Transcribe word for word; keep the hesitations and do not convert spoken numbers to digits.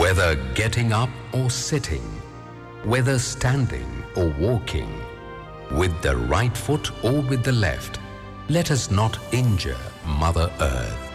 Whether getting up or sitting, whether standing or walking, with the right foot or with the left, let us not injure Mother Earth.